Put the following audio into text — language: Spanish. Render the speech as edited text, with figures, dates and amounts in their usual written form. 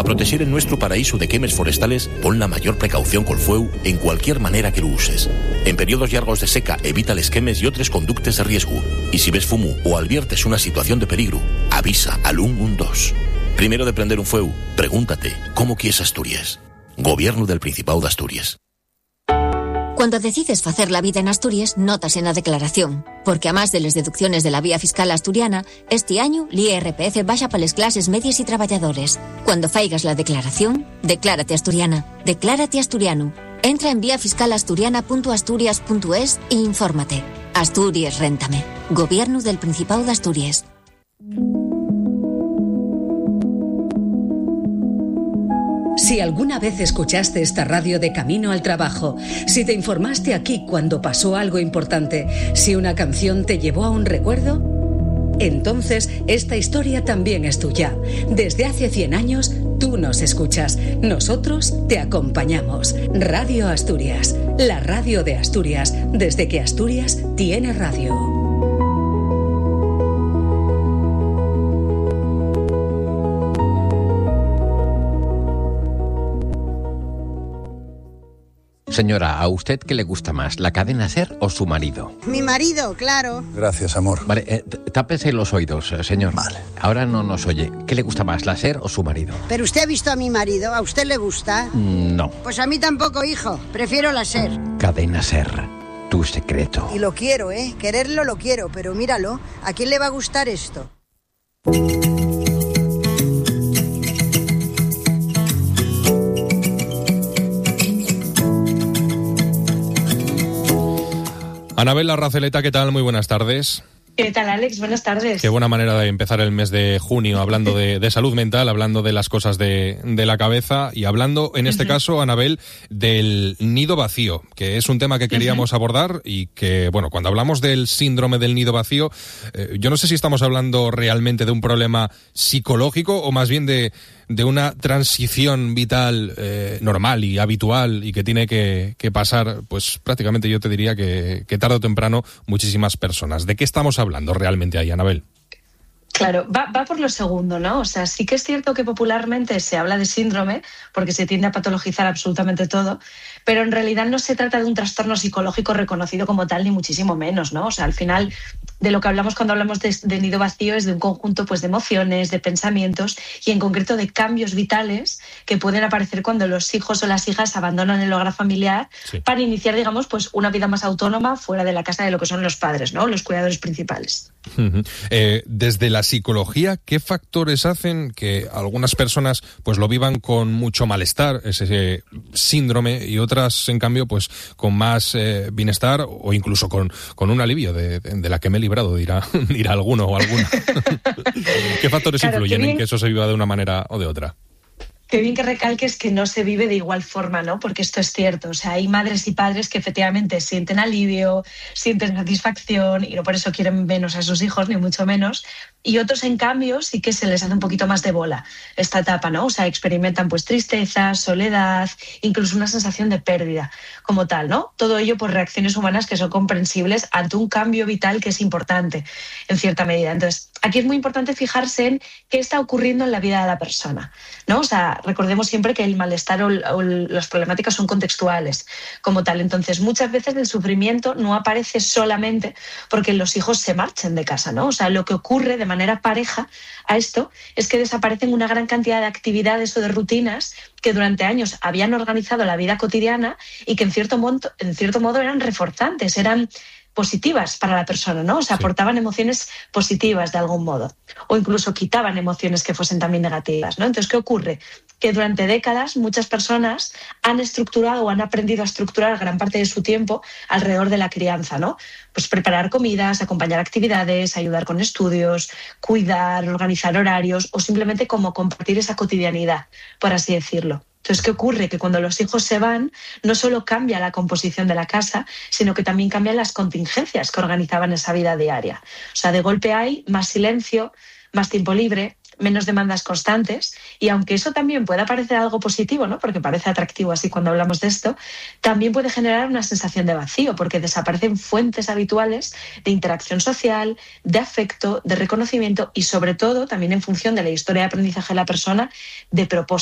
Para proteger el nuestro paraíso de quemes forestales, pon la mayor precaución col fueu en cualquier manera que lo uses. En periodos largos de seca, evita les quemes y otros conductes de riesgo. Y si ves fumo o adviertes una situación de peligro, avisa al 112. Primero de prender un fueu, pregúntate, ¿cómo quieres Asturias? Gobierno del Principado de Asturias. Cuando decides hacer la vida en Asturias, notas en la declaración, porque a más de las deducciones de la vía fiscal asturiana, este año l'IRPF baja para las clases medias y trabajadores. Cuando faigas la declaración, declárate asturiana, declárate asturiano. Entra en viafiscalasturiana.asturias.es e infórmate. Asturias, réntame. Gobierno del Principado de Asturias. Si alguna vez escuchaste esta radio de camino al trabajo, si te informaste aquí cuando pasó algo importante, si una canción te llevó a un recuerdo, entonces esta historia también es tuya. Desde hace 100 años, tú nos escuchas. Nosotros te acompañamos. Radio Asturias, la radio de Asturias, desde que Asturias tiene radio. Señora, ¿a usted qué le gusta más, la cadena SER o su marido? Mi marido, claro. Gracias, amor. Vale, tápese los oídos, señor. Vale. Ahora no nos oye. ¿Qué le gusta más, la SER o su marido? ¿Pero usted ha visto a mi marido? ¿A usted le gusta? No. Pues a mí tampoco, hijo. Prefiero la SER. Cadena SER, tu secreto. Y lo quiero, ¿eh? Quererlo lo quiero, pero míralo. ¿A quién le va a gustar esto? Anabel Arraceleta, ¿qué tal? Muy buenas tardes. ¿Qué tal, Alex? Buenas tardes. Qué buena manera de empezar el mes de junio hablando de salud mental, hablando de las cosas de la cabeza y hablando, en este caso, Anabel, del nido vacío, que es un tema que queríamos abordar y que, bueno, cuando hablamos del síndrome del nido vacío, yo no sé si estamos hablando realmente de un problema psicológico o más bien de una transición vital normal y habitual y que tiene que pasar, pues prácticamente yo te diría que tarde o temprano muchísimas personas. ¿De qué estamos hablando realmente ahí, Anabel? Claro, va por lo segundo, ¿no? O sea, sí que es cierto que popularmente se habla de síndrome porque se tiende a patologizar absolutamente todo, pero en realidad no se trata de un trastorno psicológico reconocido como tal, ni muchísimo menos, ¿no? O sea, al final de lo que hablamos cuando hablamos de nido vacío es de un conjunto pues, de emociones, de pensamientos y en concreto de cambios vitales que pueden aparecer cuando los hijos o las hijas abandonan el hogar familiar para iniciar, digamos, pues una vida más autónoma fuera de la casa de lo que son los padres, ¿no? Los cuidadores principales. Desde la psicología, ¿qué factores hacen que algunas personas pues lo vivan con mucho malestar, ese síndrome, y otras, en cambio, pues con más bienestar o incluso con un alivio de la que me he librado, dirá alguno o alguna? ¿Qué factores influyen en que eso se viva de una manera o de otra? Qué bien que recalques que no se vive de igual forma, ¿no? Porque esto es cierto. O sea, hay madres y padres que efectivamente sienten alivio, sienten satisfacción y no por eso quieren menos a sus hijos, ni mucho menos. Y otros, en cambio, sí que se les hace un poquito más de bola esta etapa, ¿no? O sea, experimentan pues tristeza, soledad, incluso una sensación de pérdida como tal, ¿no? Todo ello por reacciones humanas que son comprensibles ante un cambio vital que es importante en cierta medida. Entonces, aquí es muy importante fijarse en qué está ocurriendo en la vida de la persona, ¿no? O sea, recordemos siempre que el malestar o las problemáticas son contextuales como tal. Entonces, muchas veces el sufrimiento no aparece solamente porque los hijos se marchen de casa, ¿no? O sea, lo que ocurre de manera pareja a esto es que desaparecen una gran cantidad de actividades o de rutinas que durante años habían organizado la vida cotidiana y que en cierto modo eran reforzantes, eran positivas para la persona, ¿no? O sea, aportaban emociones positivas de algún modo o incluso quitaban emociones que fuesen también negativas, ¿no? Entonces, ¿qué ocurre? Que durante décadas muchas personas han estructurado o han aprendido a estructurar gran parte de su tiempo alrededor de la crianza, ¿no? Pues preparar comidas, acompañar actividades, ayudar con estudios, cuidar, organizar horarios o simplemente como compartir esa cotidianidad, por así decirlo. Entonces, ¿qué ocurre? Que cuando los hijos se van, no solo cambia la composición de la casa, sino que también cambian las contingencias que organizaban esa vida diaria. O sea, de golpe hay más silencio, más tiempo libre, menos demandas constantes, y aunque eso también pueda parecer algo positivo, ¿no? Porque parece atractivo así cuando hablamos de esto, también puede generar una sensación de vacío, porque desaparecen fuentes habituales de interacción social, de afecto, de reconocimiento y sobre todo, también en función de la historia de aprendizaje de la persona, de propósito.